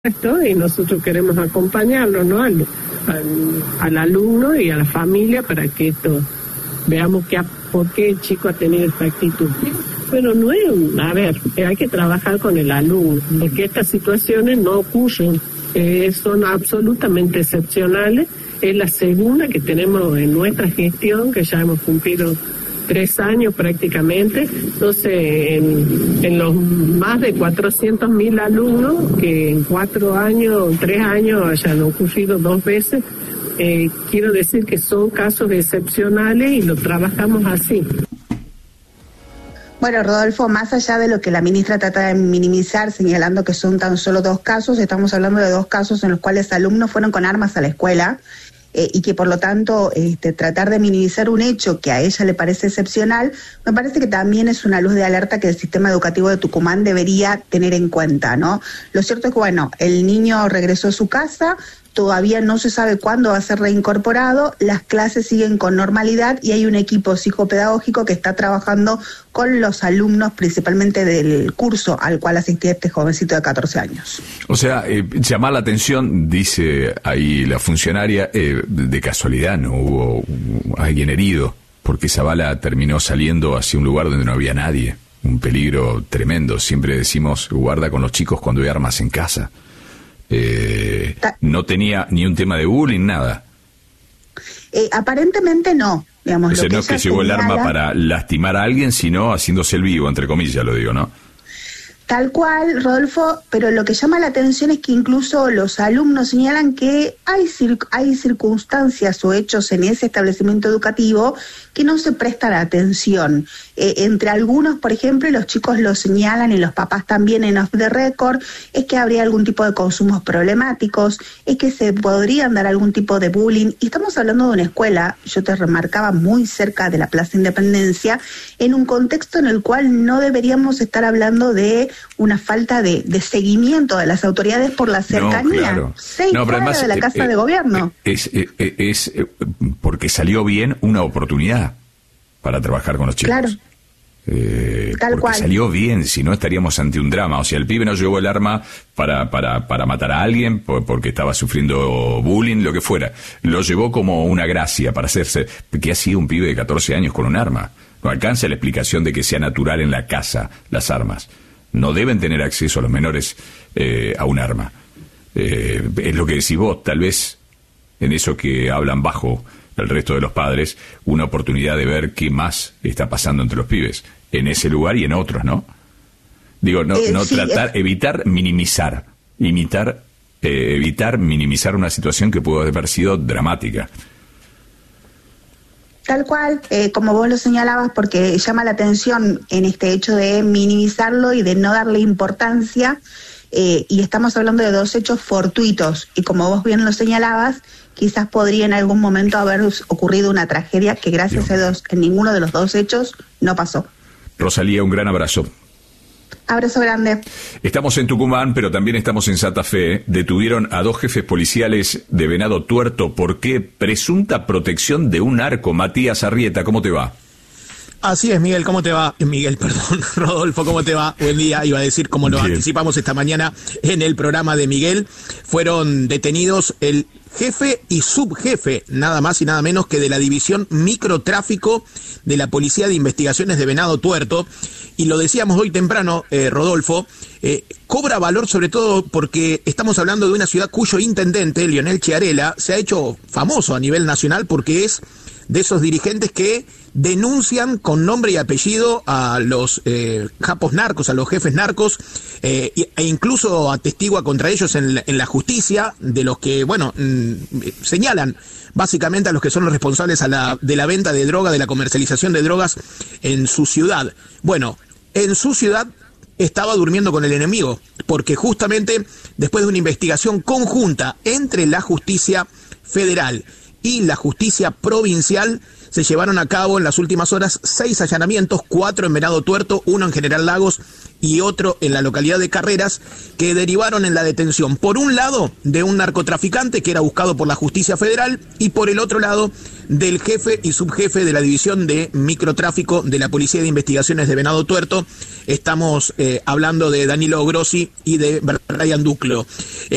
Y nosotros queremos acompañarlo, ¿no? Al alumno y a la familia para que esto veamos por qué el chico ha tenido esta actitud. Pero no es hay que trabajar con el alumno, porque estas situaciones no ocurren, son absolutamente excepcionales. Es la segunda que tenemos en nuestra gestión, que ya hemos cumplido 3 años prácticamente. Entonces, en los más de 400.000 alumnos, que en 3 años hayan ocurrido 2 veces, quiero decir que son casos excepcionales y lo trabajamos así. Bueno, Rodolfo, más allá de lo que la ministra trata de minimizar, señalando que son tan solo 2 casos, estamos hablando de 2 casos en los cuales alumnos fueron con armas a la escuela, y que por lo tanto tratar de minimizar un hecho que a ella le parece excepcional, me parece que también es una luz de alerta que el sistema educativo de Tucumán debería tener en cuenta, ¿no? Lo cierto es que, bueno, el niño regresó a su casa, todavía no se sabe cuándo va a ser reincorporado, las clases siguen con normalidad y hay un equipo psicopedagógico que está trabajando con los alumnos, principalmente del curso al cual asistía este jovencito de 14 años. O sea, llamar la atención, dice ahí la funcionaria, de casualidad no hubo alguien herido, porque esa bala terminó saliendo hacia un lugar donde no había nadie. Un peligro tremendo. Siempre decimos, guarda con los chicos cuando hay armas en casa. No tenía ni un tema de bullying, nada. Aparentemente no. Digamos, o sea, no es que llevó el arma para lastimar a alguien, sino haciéndose el vivo, entre comillas lo digo, ¿no? Tal cual, Rodolfo, pero lo que llama la atención es que incluso los alumnos señalan que hay circunstancias o hechos en ese establecimiento educativo que no se prestan atención. Entre algunos, por ejemplo, y los chicos lo señalan y los papás también en off the record, es que habría algún tipo de consumos problemáticos, es que se podrían dar algún tipo de bullying. Y estamos hablando de una escuela, yo te remarcaba, muy cerca de la Plaza Independencia, en un contexto en el cual no deberíamos estar hablando de una falta de seguimiento de las autoridades por la cercanía. No, claro. 6 cuadras de la Casa de Gobierno. Es porque salió bien una oportunidad para trabajar con los chicos. Claro. Tal porque cual. Salió bien, si no estaríamos ante un drama. O sea, el pibe no llevó el arma para matar a alguien porque estaba sufriendo bullying, lo que fuera. Lo llevó como una gracia para hacerse. ¿Qué ha sido un pibe de 14 años con un arma? No alcanza la explicación de que sea natural en la casa las armas. No deben tener acceso a los menores a un arma. Es lo que decís vos, tal vez en eso que hablan bajo el resto de los padres, una oportunidad de ver qué más está pasando entre los pibes, en ese lugar y en otros, ¿no? Digo, evitar minimizar, evitar minimizar una situación que pudo haber sido dramática. Tal cual, como vos lo señalabas, porque llama la atención en este hecho de minimizarlo y de no darle importancia, y estamos hablando de 2 hechos fortuitos, y como vos bien lo señalabas, quizás podría en algún momento haber ocurrido una tragedia que gracias a Dios en ninguno de los 2 hechos no pasó. Rosalía, un gran abrazo. Abrazo grande. Estamos en Tucumán, pero también estamos en Santa Fe. Detuvieron a 2 jefes policiales de Venado Tuerto. ¿Por qué? Presunta protección de un narco. Matías Arrieta, ¿cómo te va? Así es, Miguel, ¿cómo te va? Rodolfo, ¿cómo te va? Buen día, iba a decir, como lo anticipamos esta mañana en el programa de Miguel. Fueron detenidos el jefe y subjefe, nada más y nada menos que de la División Microtráfico de la Policía de Investigaciones de Venado Tuerto. Y lo decíamos hoy temprano, Rodolfo, cobra valor sobre todo porque estamos hablando de una ciudad cuyo intendente, Lionel Chiarella, se ha hecho famoso a nivel nacional porque es de esos dirigentes que denuncian con nombre y apellido a los capos narcos, a los jefes narcos, e incluso atestigua contra ellos en la justicia, de los que, señalan básicamente a los que son los responsables de la venta de droga, de la comercialización de drogas en su ciudad. Bueno, en su ciudad estaba durmiendo con el enemigo, porque justamente después de una investigación conjunta entre la justicia federal y la justicia provincial, se llevaron a cabo en las últimas horas 6 allanamientos, 4 en Venado Tuerto, 1 en General Lagos y otro en la localidad de Carreras, que derivaron en la detención, por un lado, de un narcotraficante que era buscado por la justicia federal, y por el otro lado, del jefe y subjefe de la División de Microtráfico de la Policía de Investigaciones de Venado Tuerto. Estamos hablando de Danilo Grossi y de Brian Duclo.